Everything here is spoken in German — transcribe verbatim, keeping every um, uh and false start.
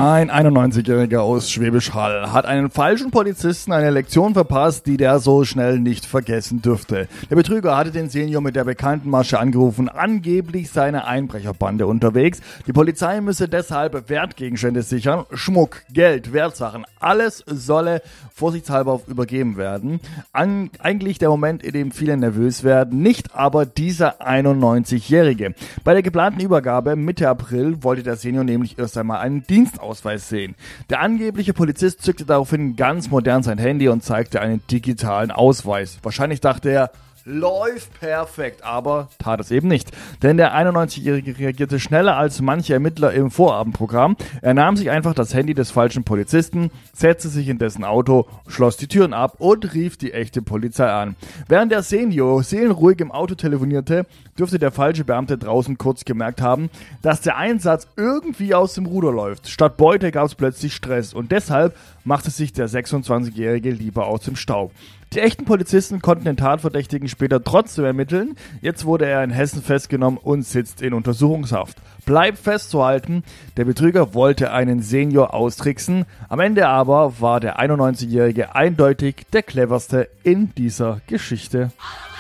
Ein einundneunzigjähriger aus Schwäbisch Hall hat einen falschen Polizisten eine Lektion verpasst, die der so schnell nicht vergessen dürfte. Der Betrüger hatte den Senior mit der bekannten Masche angerufen, angeblich seine Einbrecherbande unterwegs. Die Polizei müsse deshalb Wertgegenstände sichern, Schmuck, Geld, Wertsachen, alles solle vorsichtshalber übergeben werden. An, eigentlich der Moment, in dem viele nervös werden, nicht aber dieser einundneunzigjährige. Bei der geplanten Übergabe Mitte April wollte der Senior nämlich erst einmal einen Dienstausweis sehen. Der angebliche Polizist zückte daraufhin ganz modern sein Handy und zeigte einen digitalen Ausweis. Wahrscheinlich dachte er, läuft perfekt, aber tat es eben nicht. Denn der einundneunzigjährige reagierte schneller als manche Ermittler im Vorabendprogramm. Er nahm sich einfach das Handy des falschen Polizisten, setzte sich in dessen Auto, schloss die Türen ab und rief die echte Polizei an. Während der Senior seelenruhig im Auto telefonierte, dürfte der falsche Beamte draußen kurz gemerkt haben, dass der Einsatz irgendwie aus dem Ruder läuft. Statt Beute gab es plötzlich Stress und deshalb machte sich der sechsundzwanzigjährige lieber aus dem Staub. Die echten Polizisten konnten den Tatverdächtigen später trotzdem ermitteln. Jetzt wurde er in Hessen festgenommen und sitzt in Untersuchungshaft. Bleibt festzuhalten, der Betrüger wollte einen Senior austricksen. Am Ende aber war der einundneunzigjährige eindeutig der cleverste in dieser Geschichte.